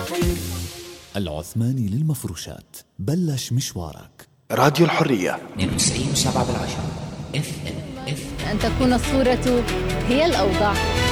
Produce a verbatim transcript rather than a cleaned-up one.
العثماني للمفروشات، بلش مشوارك. راديو الحرية اثنين وتسعين وسبعة بالعشرة اف ام اف أن تكون الصورة هي الأوضح.